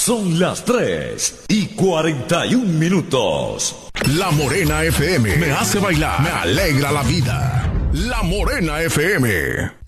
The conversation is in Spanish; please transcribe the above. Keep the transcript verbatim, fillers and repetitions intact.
Son las tres y cuarenta y un minutos. La Morena F M me hace bailar, me alegra la vida. La Morena F M.